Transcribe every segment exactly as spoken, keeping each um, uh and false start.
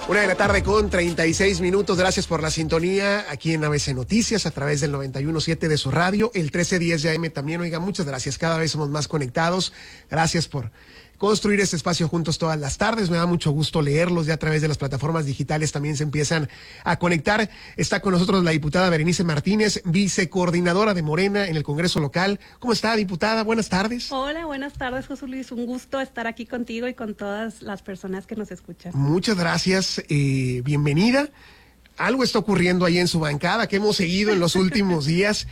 Una de la tarde con treinta y seis minutos. Gracias por la sintonía aquí en A B C Noticias a través del noventa y uno punto siete de su radio, el trece diez de A M también. Oiga, muchas gracias. Cada vez somos más conectados. Gracias por construir este espacio juntos todas las tardes. Me da mucho gusto leerlos. Ya a través de las plataformas digitales también se empiezan a conectar. Está con nosotros la diputada Berenice Martínez, vicecoordinadora de Morena en el Congreso local. ¿Cómo está, diputada? Buenas tardes. Hola, buenas tardes, José Luis. Un gusto estar aquí contigo y con todas las personas que nos escuchan. Muchas gracias. Eh, bienvenida. Algo está ocurriendo ahí en su bancada que hemos seguido en los últimos días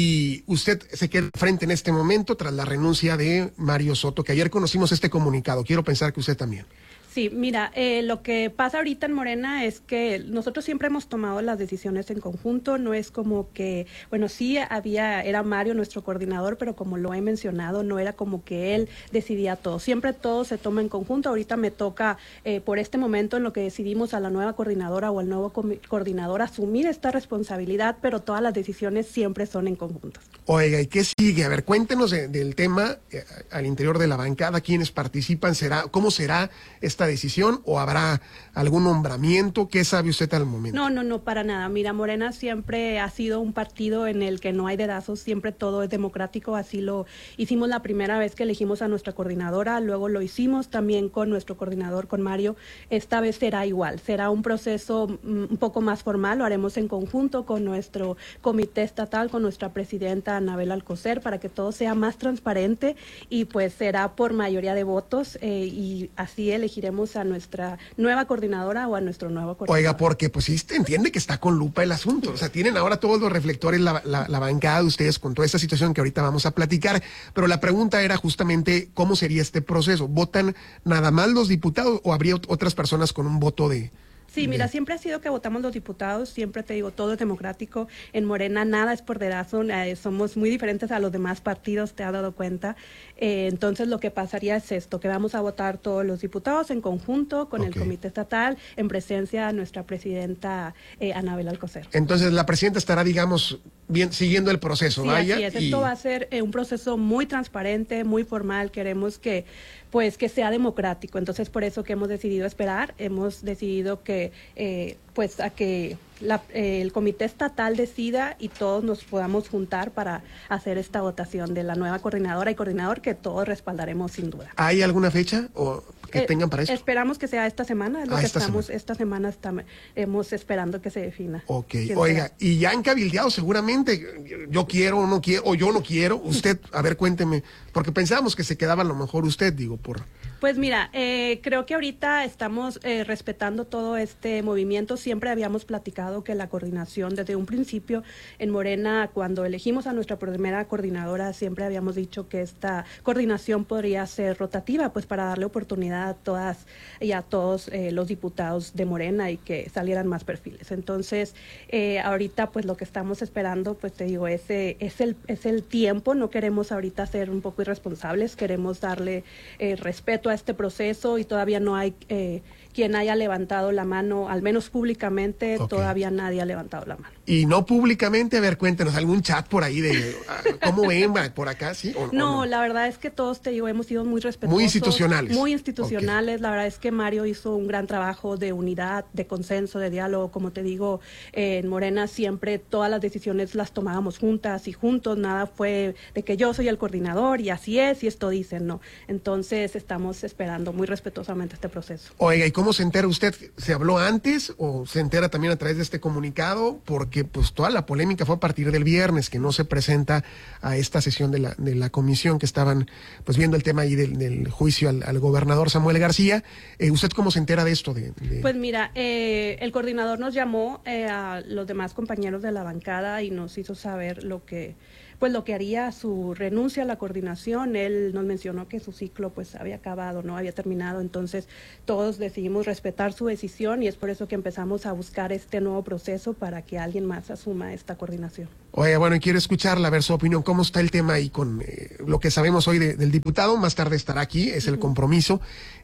y usted se queda frente en este momento tras la renuncia de Mario Soto, que ayer conocimos este comunicado. Quiero pensar que usted también. Sí, mira, eh, lo que pasa ahorita en Morena es que nosotros siempre hemos tomado las decisiones en conjunto. No es como que, bueno, sí había, era Mario nuestro coordinador, pero como lo he mencionado, no era como que él decidía todo. Siempre todo se toma en conjunto. Ahorita me toca, eh, por este momento en lo que decidimos a la nueva coordinadora o al nuevo coordinador asumir esta responsabilidad, pero todas las decisiones siempre son en conjunto. Oiga, ¿y qué sigue? A ver, cuéntenos de, del tema eh, al interior de la bancada, quiénes participan, será, cómo será esta decisión o habrá algún nombramiento. ¿Qué sabe usted al momento? No, no, no, para nada. Mira, Morena siempre ha sido un partido en el que no hay dedazos, siempre todo es democrático. Así lo hicimos la primera vez que elegimos a nuestra coordinadora, luego lo hicimos también con nuestro coordinador, con Mario. Esta vez será igual, será un proceso un poco más formal, lo haremos en conjunto con nuestro comité estatal, con nuestra presidenta Anabel Alcocer, para que todo sea más transparente y pues será por mayoría de votos eh, y así elegiremos a nuestra nueva coordinadora o a nuestro nuevo coordinador. Oiga, porque pues sí se entiende que está con lupa el asunto, o sea, tienen ahora todos los reflectores la, la, la bancada de ustedes con toda esta situación que ahorita vamos a platicar, pero la pregunta era justamente cómo sería este proceso. ¿Votan nada más los diputados o habría otras personas con un voto de...? Sí, mira, siempre ha sido que votamos los diputados, siempre te digo, todo es democrático. En Morena nada es por dedazo, eh, somos muy diferentes a los demás partidos, te has dado cuenta. Eh, entonces lo que pasaría es esto, que vamos a votar todos los diputados en conjunto con okay. el comité estatal, en presencia de nuestra presidenta eh, Anabel Alcocer. Entonces la presidenta estará, digamos, bien siguiendo el proceso, sí, vaya. Así es. Y... Esto va a ser eh, un proceso muy transparente, muy formal. Queremos que pues que sea democrático. Entonces, por eso que hemos decidido esperar, hemos decidido que eh, pues a que la, eh, el comité estatal decida y todos nos podamos juntar para hacer esta votación de la nueva coordinadora y coordinador que todos respaldaremos sin duda. ¿Hay alguna fecha o que eh, tengan para eso? Esperamos que sea esta semana, es lo ah, que esta estamos, semana. esta semana estamos hemos esperando que se defina. Ok, oiga, será. Y ya han cabildeado seguramente, yo quiero o no quiero, o yo no quiero, usted, a ver, cuénteme, porque pensábamos que se quedaba a lo mejor usted, digo, por... Pues mira, eh, creo que ahorita estamos eh, respetando todo este movimiento. Siempre habíamos platicado que la coordinación desde un principio en Morena, cuando elegimos a nuestra primera coordinadora, siempre habíamos dicho que esta coordinación podría ser rotativa, pues para darle oportunidad a todas y a todos eh, los diputados de Morena y que salieran más perfiles. Entonces, eh, ahorita pues lo que estamos esperando, pues te digo, es, eh, es, el, es el tiempo. No queremos ahorita ser un poco irresponsables, queremos darle eh, respeto a este proceso y todavía no hay eh, quien haya levantado la mano, al menos públicamente, okay. Todavía nadie ha levantado la mano. Y no públicamente, a ver, cuéntenos, algún chat por ahí de cómo ven por acá, ¿sí? O, no, o no, la verdad es que todos, te digo, hemos sido muy respetuosos. Muy institucionales. Muy institucionales, okay. La verdad es que Mario hizo un gran trabajo de unidad, de consenso, de diálogo, como te digo, eh, en Morena siempre todas las decisiones las tomábamos juntas y juntos, nada fue de que yo soy el coordinador y así es y esto dicen, no. Entonces estamos esperando muy respetuosamente este proceso. Oiga, ¿y cómo se entera usted? ¿Se habló antes o se entera también a través de este comunicado? Porque pues toda la polémica fue a partir del viernes, que no se presenta a esta sesión de la, de la comisión que estaban pues viendo el tema ahí del, del juicio al, al gobernador Samuel García. Eh, ¿Usted cómo se entera de esto? De, de... Pues mira, eh, el coordinador nos llamó eh, a los demás compañeros de la bancada y nos hizo saber lo que pues lo que haría su renuncia a la coordinación. Él nos mencionó que su ciclo pues había acabado, no había terminado, entonces todos decidimos respetar su decisión y es por eso que empezamos a buscar este nuevo proceso para que alguien más asuma esta coordinación. Oye, bueno, y quiero escucharla, a ver su opinión, ¿cómo está el tema ahí con eh, lo que sabemos hoy de, del diputado? Más tarde estará aquí, es el compromiso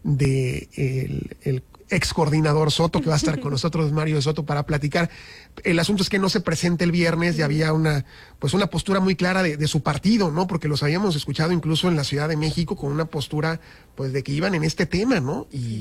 de el, el ex coordinador Soto, que va a estar con nosotros, Mario Soto, para platicar. El asunto es que no se presenta el viernes, ya había una pues una postura muy clara de, de su partido, ¿no? Porque los habíamos escuchado incluso en la Ciudad de México con una postura pues de que iban en este tema, ¿no? Y,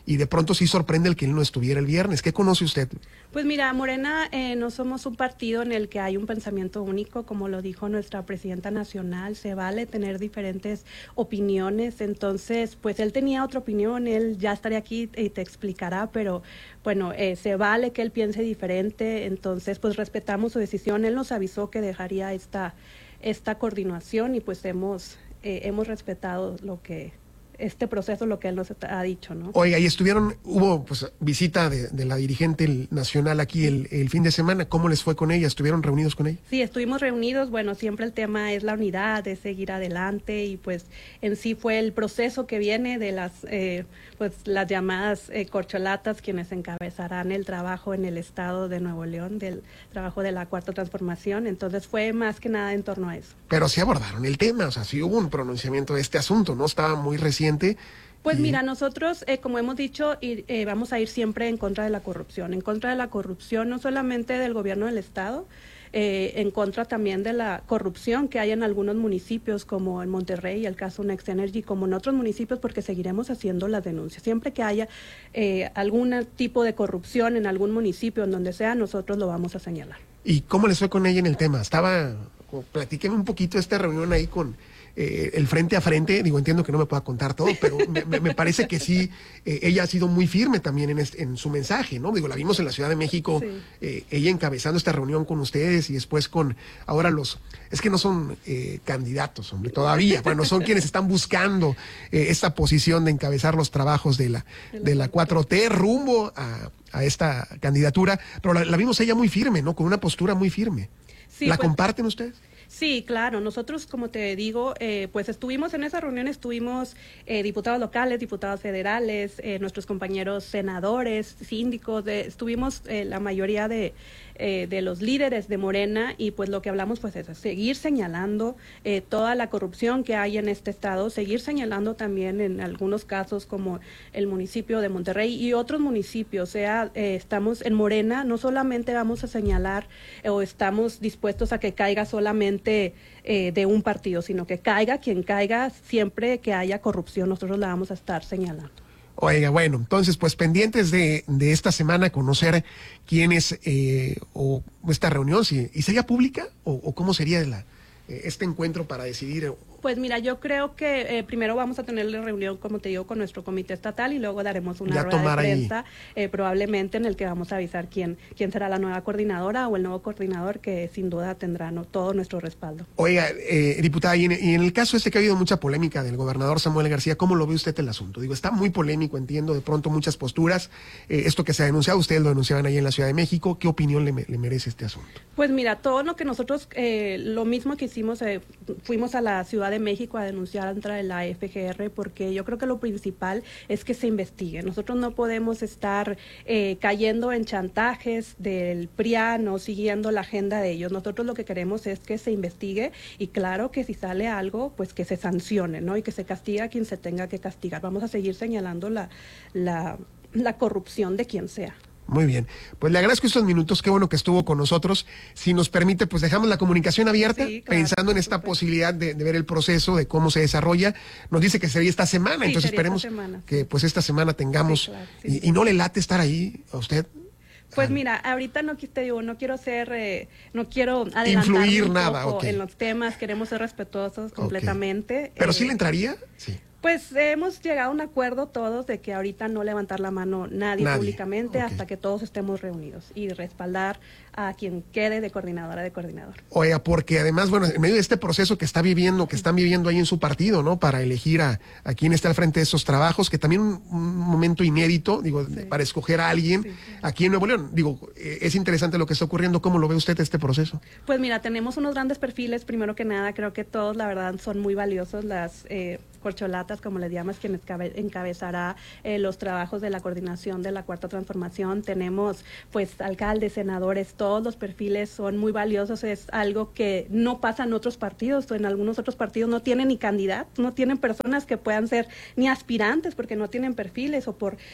y de pronto sí sorprende el que él no estuviera el viernes. ¿Qué conoce usted? Pues mira, Morena eh, no somos un partido en el que hay un pensamiento único, como lo dijo nuestra presidenta nacional, se vale tener diferentes opiniones, entonces pues él tenía otra opinión, él ya estaría aquí y te explicará, pero bueno, eh, se vale que él piense diferente, entonces pues respetamos su decisión, él nos avisó que dejaría esta, esta coordinación y pues hemos, eh, hemos respetado lo que... este proceso, lo que él nos ha dicho, ¿no? Oiga, y estuvieron, hubo pues visita de, de la dirigente nacional aquí el, el fin de semana, ¿cómo les fue con ella? ¿Estuvieron reunidos con ella? Sí, estuvimos reunidos, bueno, siempre el tema es la unidad, de seguir adelante y pues en sí fue el proceso que viene de las, eh, pues las llamadas eh, corcholatas, quienes encabezarán el trabajo en el estado de Nuevo León, del trabajo de la Cuarta Transformación, entonces fue más que nada en torno a eso. Pero sí abordaron el tema, o sea, sí hubo un pronunciamiento de este asunto, ¿no? Estaba muy reciente. Pues mira, nosotros, eh, como hemos dicho, ir, eh, vamos a ir siempre en contra de la corrupción, en contra de la corrupción no solamente del gobierno del estado, eh, en contra también de la corrupción que hay en algunos municipios como en Monterrey, el caso Next Energy, como en otros municipios, porque seguiremos haciendo las denuncias. Siempre que haya eh, algún tipo de corrupción en algún municipio, en donde sea, nosotros lo vamos a señalar. ¿Y cómo les fue con ella en el tema? Estaba, platíqueme un poquito esta reunión ahí con... Eh, el frente a frente, digo, entiendo que no me pueda contar todo, pero me, me parece que sí, eh, ella ha sido muy firme también en, este, en su mensaje, ¿no? Digo, la vimos en la Ciudad de México, sí. eh, ella encabezando esta reunión con ustedes y después con, ahora los, es que no son eh, candidatos, hombre, todavía, bueno, son quienes están buscando eh, esta posición de encabezar los trabajos de la, de la cuatro T rumbo a, a esta candidatura, pero la, la vimos ella muy firme, ¿no? Con una postura muy firme. Sí, ¿La pues, comparten ustedes? Sí, claro. Nosotros, como te digo, eh, pues estuvimos en esa reunión, estuvimos eh, diputados locales, diputados federales, eh, nuestros compañeros senadores, síndicos, de, estuvimos eh, la mayoría de, eh, de los líderes de Morena y pues lo que hablamos pues es seguir señalando eh, toda la corrupción que hay en este estado, seguir señalando también en algunos casos como el municipio de Monterrey y otros municipios. O sea, eh, estamos en Morena, no solamente vamos a señalar eh, o estamos dispuestos a que caiga solamente Eh, de un partido, sino que caiga quien caiga, siempre que haya corrupción, nosotros la vamos a estar señalando. Oiga, bueno, entonces, pues pendientes de, de esta semana conocer quién es eh, o esta reunión, si, ¿y sería pública o, o cómo sería la, eh, este encuentro para decidir? Pues mira, yo creo que eh, primero vamos a tener la reunión, como te digo, con nuestro comité estatal y luego daremos una rueda de prensa, eh, probablemente en el que vamos a avisar quién quién será la nueva coordinadora o el nuevo coordinador que sin duda tendrá ¿no? todo nuestro respaldo. Oiga, eh, diputada, y en, y en el caso este que ha habido mucha polémica del gobernador Samuel García, ¿cómo lo ve usted el asunto? Digo, está muy polémico, entiendo de pronto muchas posturas, eh, esto que se ha denunciado, ustedes lo denunciaban ahí en la Ciudad de México, ¿qué opinión le, le merece este asunto? Pues mira, todo lo que nosotros, eh, lo mismo que hicimos, eh, fuimos a la Ciudad de México a denunciar contra la F G R porque yo creo que lo principal es que se investigue. Nosotros no podemos estar eh, cayendo en chantajes del P R I A N o siguiendo la agenda de ellos. Nosotros lo que queremos es que se investigue y claro que si sale algo, pues que se sancione, ¿no? Y que se castigue a quien se tenga que castigar. Vamos a seguir señalando la, la, la corrupción de quien sea. Muy bien, pues le agradezco estos minutos, qué bueno que estuvo con nosotros. Si nos permite, pues dejamos la comunicación abierta, sí, claro, pensando en esta posibilidad de, de ver el proceso, de cómo se desarrolla. Nos dice que sería esta semana, sí, entonces esperemos semana. que pues esta semana tengamos, sí, claro, sí, y, sí. y no le late estar ahí a usted. Pues mira, ahorita no te digo, no quiero ser, eh, no quiero adelantar influir un nada, poco okay. en los temas, queremos ser respetuosos completamente. Okay. ¿Pero eh, sí le entraría? Sí. Pues eh, hemos llegado a un acuerdo todos de que ahorita no levantar la mano nadie, nadie. públicamente okay. hasta que todos estemos reunidos y respaldar a quien quede de coordinadora de coordinador. Oiga, porque además, bueno, en medio de este proceso que está viviendo, que están viviendo ahí en su partido, ¿no? Para elegir a, a quién está al frente de esos trabajos, que también un, un momento inédito, digo, sí. para escoger a alguien sí, sí. aquí en Nuevo León. Digo, eh, es interesante lo que está ocurriendo. ¿Cómo lo ve usted este proceso? Pues mira, tenemos unos grandes perfiles. Primero que nada, creo que todos, la verdad, son muy valiosos. Las eh, corcholatas, como les llamas, quien encabezará eh, los trabajos de la coordinación de la Cuarta Transformación. Tenemos, pues, alcaldes, senadores, todos los perfiles son muy valiosos. Es algo que no pasa en otros partidos. En algunos otros partidos no tienen ni candidatos, no tienen personas que puedan ser ni aspirantes porque no tienen perfiles o por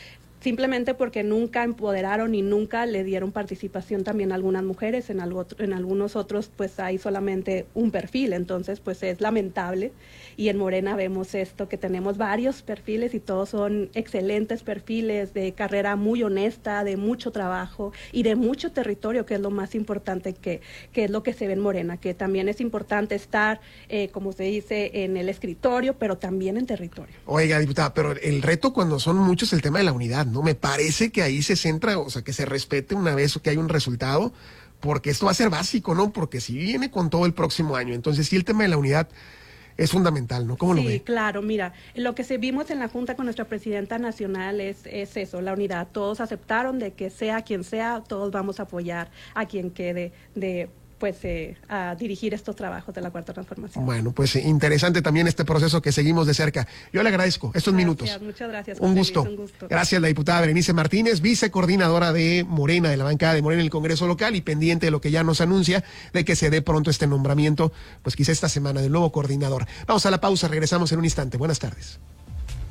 simplemente porque nunca empoderaron y nunca le dieron participación también a algunas mujeres, en, algo, en algunos otros pues hay solamente un perfil, entonces pues es lamentable, y en Morena vemos esto, que tenemos varios perfiles y todos son excelentes perfiles de carrera muy honesta, de mucho trabajo y de mucho territorio, que es lo más importante, que, que es lo que se ve en Morena, que también es importante estar, eh, como se dice, en el escritorio, pero también en territorio. Oiga, diputada, pero el reto cuando son muchos es el tema de la unidad, ¿no? Me parece que ahí se centra, o sea, que se respete una vez que hay un resultado, porque esto va a ser básico, ¿no? Porque si viene con todo el próximo año, entonces sí el tema de la unidad es fundamental, ¿no? ¿Cómo sí, lo ve? Sí, claro, mira, lo que se vimos en la Junta con nuestra presidenta nacional es, es eso, la unidad. Todos aceptaron de que sea quien sea, todos vamos a apoyar a quien quede de pues eh, a dirigir estos trabajos de la Cuarta Transformación. Bueno, pues interesante también este proceso que seguimos de cerca. Yo le agradezco estos gracias, minutos. Muchas gracias. Un gusto. un gusto. Gracias, la diputada Berenice Martínez, vicecoordinadora de Morena, de la bancada de Morena en el Congreso local, y pendiente de lo que ya nos anuncia de que se dé pronto este nombramiento, pues quizá esta semana, del nuevo coordinador. Vamos a la pausa, regresamos en un instante. Buenas tardes.